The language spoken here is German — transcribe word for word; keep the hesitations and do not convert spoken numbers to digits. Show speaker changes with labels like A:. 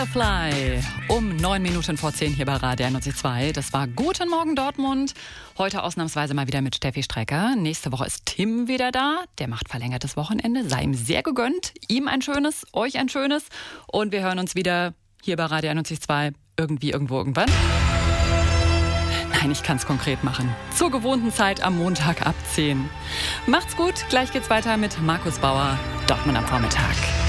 A: Butterfly um neun Minuten vor zehn hier bei Radio einundneunzig Komma zwei. Das war Guten Morgen Dortmund. Heute ausnahmsweise mal wieder mit Steffi Strecker. Nächste Woche ist Tim wieder da. Der macht verlängertes Wochenende. Sei ihm sehr gegönnt. Ihm ein schönes, euch ein schönes. Und wir hören uns wieder hier bei Radio einundneunzig Komma zwei. Irgendwie, irgendwo, irgendwann. Nein, ich kann es konkret machen. Zur gewohnten Zeit am Montag ab zehn. Macht's gut. Gleich geht's weiter mit Markus Bauer. Dortmund am Vormittag.